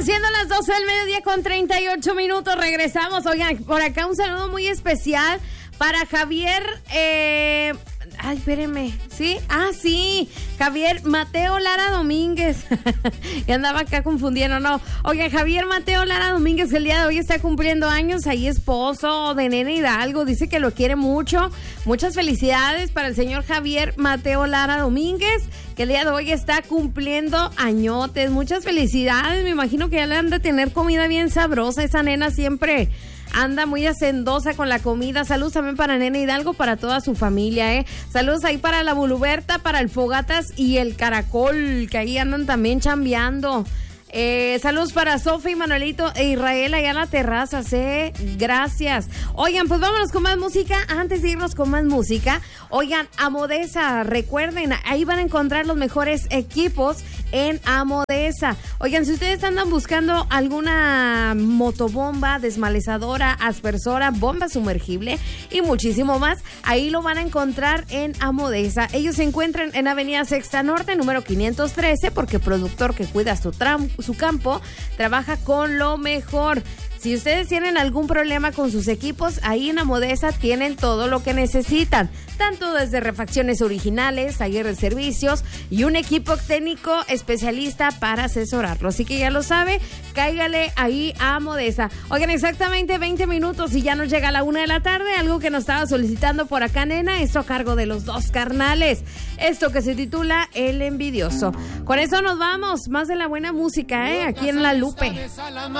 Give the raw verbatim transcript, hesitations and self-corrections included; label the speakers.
Speaker 1: Oigan, siendo las doce del mediodía con treinta y ocho minutos, regresamos. Oigan, por acá un saludo muy especial para Javier, eh... Ay, espérenme, ¿sí? Ah, sí, Javier Mateo Lara Domínguez. Y andaba acá confundiendo, no. Oye, Javier Mateo Lara Domínguez, que el día de hoy está cumpliendo años, ahí esposo de Nena Hidalgo, dice que lo quiere mucho. Muchas felicidades para el señor Javier Mateo Lara Domínguez, que el día de hoy está cumpliendo añotes. Muchas felicidades, me imagino que ya le han de tener comida bien sabrosa. Esa nena siempre anda muy hacendosa con la comida. Saludos también para Nena Hidalgo, para toda su familia, ¿eh? Saludos ahí para la Buluberta, para el Fogatas y el Caracol, que ahí andan también chambeando. Eh, saludos para Sofía y Manuelito e Israel allá en la terraza, ¿eh? Gracias. Oigan, pues vámonos con más música. Antes de irnos con más música, oigan, Amodesa, recuerden, ahí van a encontrar los mejores equipos en Amodesa. Oigan, si ustedes andan buscando alguna motobomba, desmalezadora, aspersora, bomba sumergible y muchísimo más, ahí lo van a encontrar en Amodesa. Ellos se encuentran en Avenida Sexta Norte, número quinientos trece, porque productor que cuida su, tram, su campo trabaja con lo mejor. Si ustedes tienen algún problema con sus equipos, ahí en Amodesa tienen todo lo que necesitan, tanto desde refacciones originales, taller de servicios y un equipo técnico especialista para asesorarlo. Así que ya lo sabe, cáigale ahí a Amodesa. Oigan, exactamente veinte minutos y ya nos llega a la una de la tarde, algo que nos estaba solicitando por acá, Nena, esto a cargo de los dos carnales. Esto que se titula El Envidioso. Con eso nos vamos, más de la buena música, ¿eh? Aquí en La Lupe.